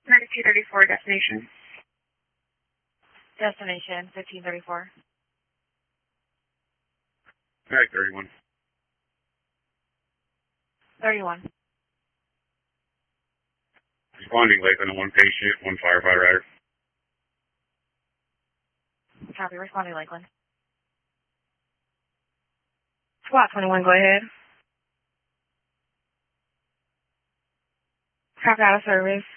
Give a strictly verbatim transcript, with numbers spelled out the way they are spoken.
ninety-two thirty-four, destination. Destination, fifteen thirty-four. Alright, thirty-one. thirty-one. Responding Lakeland on one patient, one firefighter rider. Copy, responding Lakeland. SWAT twenty-one, go ahead. Copy, out of service.